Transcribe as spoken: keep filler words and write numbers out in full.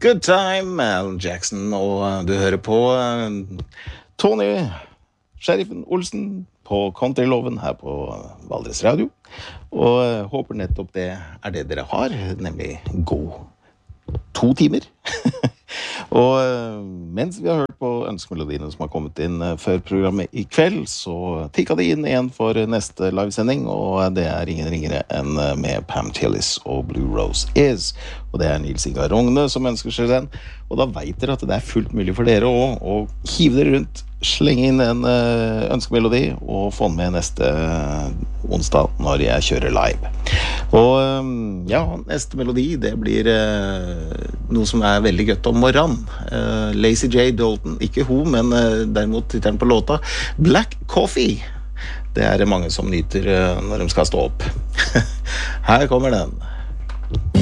Good Time, Alan Jackson, og du hører på Tony, Sheriffen Olsen, på Countryloven her på Valdres Radio, og håper nettopp det er det dere har, nemlig god to timer. Og mens vi har hørt på ønskemelodiene som har kommet inn før programmet i kveld, så tikket det inn igjen for neste livesending, og det er ingen ringere enn med Pam Tillis og Blue Rose Is. Og det er Nils Ingar Rogne som ønsker seg den. Og da vet dere at det er fullt mulig for dere også, å hive dere rundt, slenge inn en ønskemelodi og få den med neste onsdag når jeg kjører live. Og ja, neste melodi, det blir noe som er veldig gøtt om morgenen. Lazy J. Dalton, ikke hun, men derimot tittelen på låta, Black Coffee. Det er det mange som nyter når de skal stå opp. Her kommer den.